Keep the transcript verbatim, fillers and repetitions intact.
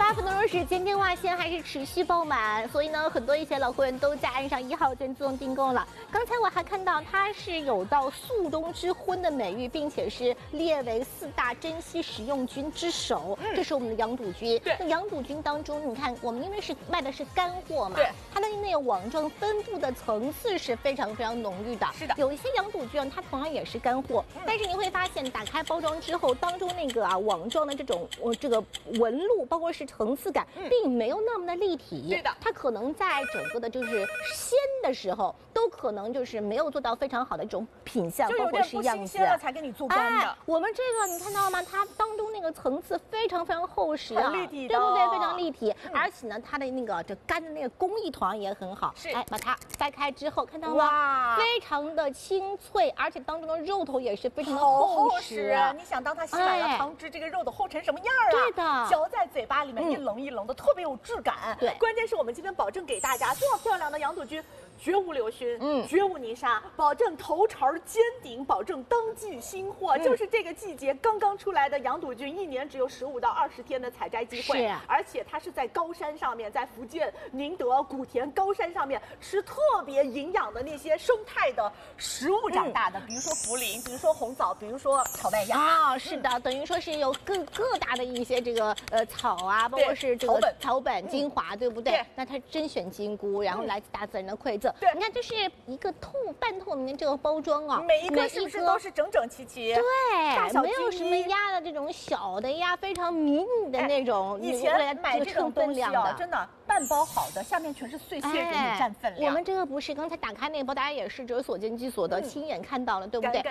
八分多钟时间，电话线还是持续爆满，所以呢，很多一些老会员都在按上一号券自动订购了。刚才我还看到它是有到速冻之荤的美誉，并且是列为四大珍稀食用菌之首。嗯，这是我们的羊肚菌。 对， 那羊肚菌当中，你看我们因为是卖的是干货嘛， 对， 它的那个网状分布的层次是非常非常浓郁的。 是的， 有一些羊肚菌它同样也是干货，嗯、但是你会发现打开包装之后，当中那个啊网状的这种呃这个纹路，包括是层次感，嗯、并没有那么的立体。 对的， 它可能在整个的就是鲜的时候，都可能就是没有做到非常好的这种品相，包括是样子。 了才给你做干的。 哎，我们这个你看到了吗？它当中那个层次非常非常厚实啊， 立体的， 对不对？非常立体，嗯、而且呢，它的那个这干的那个工艺团也很好。 是， 哎，把它掰开之后，看到吗？哇，非常的清脆，而且当中的肉头也是非常的厚实。 啊、你想当它吸满了汤汁，哎、这个肉的厚成什么样啊？ 对的， 嚼在嘴巴里面一棱一棱的，嗯、特别有质感。 对， 关键是我们今天保证给大家这么漂亮的羊肚菌。绝无流熏，嗯，绝无泥沙，保证头朝尖顶，保证当季新货。嗯、就是这个季节刚刚出来的羊肚菌，一年只有十五到二十天的采摘机会， 是， 而且它是在高山上面，在福建宁德古田高山上面吃特别营养的那些生态的食物长大的，嗯、比如说茯苓，比如说红枣，比如说炒麦芽。 啊、哦，是的，嗯、等于说是有各各大的一些这个呃草啊，包括是这个草本草本精华，嗯、对不对？ 对， 那它甄选金菇，然后来自大自然的馈赠。 对， 你看这是一个透半透明的这个包装啊， 每一个是不是都是整整齐齐？ 对，没有什么压的这种小的呀，非常迷你的那种。 以前买这种分量的， 真的半包好的，下面全是碎屑给你占分量。 我们这个不是，刚才打开那个包，大家也是这所见即所得，亲眼看到了，对不对？